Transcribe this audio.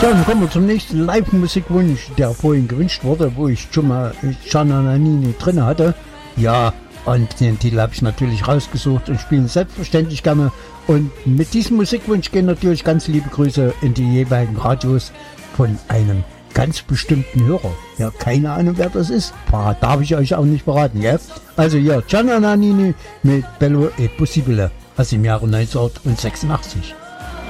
Dann kommen wir zum nächsten Live-Musikwunsch, der vorhin gewünscht wurde, wo ich schon mal Gianna Nannini drin hatte. Ja, und den Titel habe ich natürlich rausgesucht und spiele selbstverständlich gerne. Und mit diesem Musikwunsch gehen natürlich ganz liebe Grüße in die jeweiligen Radios von einem ganz bestimmten Hörer. Ja, keine Ahnung, wer das ist. Darf ich euch auch nicht verraten, gell? Also ja, Gianna Nannini mit Bello e Possibile aus dem Jahre 1986.